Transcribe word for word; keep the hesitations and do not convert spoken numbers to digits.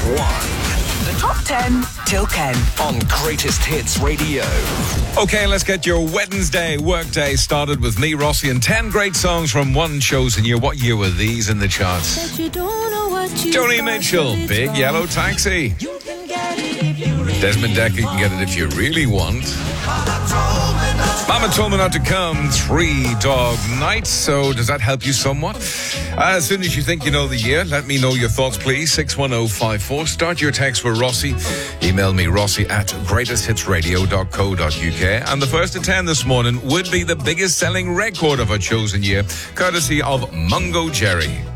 one. The top ten till ten on Greatest Hits Radio. Okay, let's get your Wednesday workday started with me, Rossi, and ten great songs from one chosen year. What year were these in the charts? Joni Mitchell, Big Yellow Taxi. Desmond Dekker, You Can Get It If You Really Want. Mama Told Me Not to Come, Three Dog Night. So does that help you somewhat? Uh, as soon as you think you know the year, let me know your thoughts, please. six one oh five four. Start your text with Rossi. Email me, Rossi at greatest hits radio dot co dot uk. And the first to ten this morning would be the biggest selling record of a chosen year, courtesy of Mungo Jerry.